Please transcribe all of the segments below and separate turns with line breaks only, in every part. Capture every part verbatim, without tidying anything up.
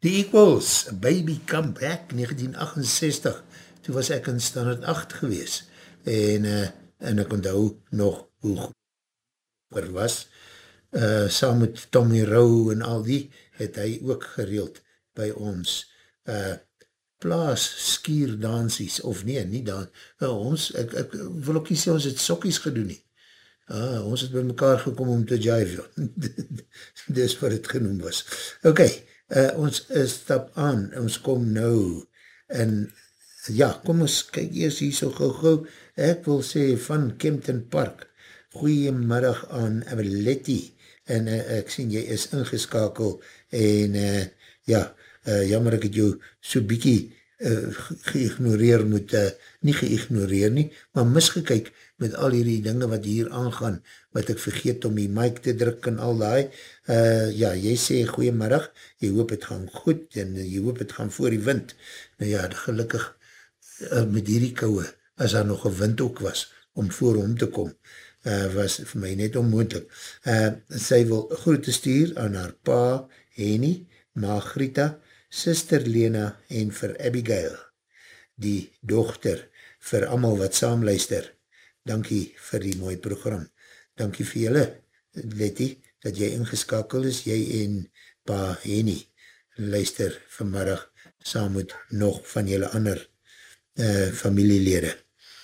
Die Equals, Baby Come Back, negentien achtensestig, toe was ek in standaard acht gewees, en, uh, en ek onthou nog hoe goed was, uh, saam met Tommy Rowe en al die, het hy ook gereeld by ons uh, plaas skierdansies, of nee, nie dan, uh, ons, ek, ek wil ook nie sê ons het sokkies gedoen nie, ah, ons het by mekaar gekom om te jive, dis wat het genoem was. Ok, uh, ons uh, stap aan, ons kom nou, en ja, kom ons kyk eers hier so gauw gauw, ek wil sê van Kempton Park, goeiemiddag aan Letty, en uh, ek sien jy is ingeskakel, en uh, ja, uh, jammer ek het jou so bykie uh, geïgnoreer moet, uh, nie geïgnoreer nie, maar misgekyk met al hierdie dinge wat hier aangaan, wat ek vergeet om die mic te druk en al die, uh, ja, jy sê goeiemiddag, jy hoop het gaan goed, en jy hoop het gaan voor die wind, nou ja, gelukkig uh, met hierdie kouwe, as daar nog een wind ook was, om voor hom te kom, uh, was vir my net onmoendlik. Uh, sy wil groete stuur aan haar pa, Henny, ma Grita, sister Lena en vir Abigail, die dochter, vir amal wat saamluister. Dankie vir die mooie program. Dankie vir julle, Letty, dat jy ingeskakel is, jy en pa Henny, luister vanmiddag saam met nog van julle ander uh, familielede.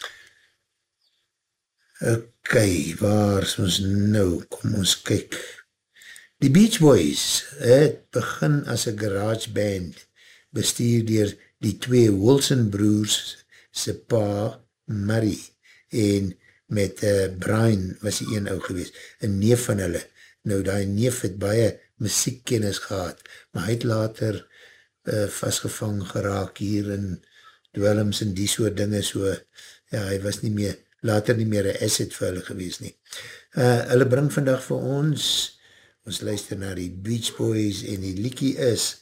Ok, waar is ons nou? Kom ons kyk. Die Beach Boys het begin as een garage band, bestuur dier die twee Wilson broers, se pa Murray, en met uh, Brian was die een ou gewees, een neef van hulle. Nou, die neef het baie muziekkennis gehad, maar hy het later uh, vastgevang geraak hier in dwelms en die soort dinge, so, ja, hy was nie meer, later nie meer een asset vir hulle gewees nie. Uh, hulle bring vandag vir ons, ons luister na die Beach Boys, en die liekie is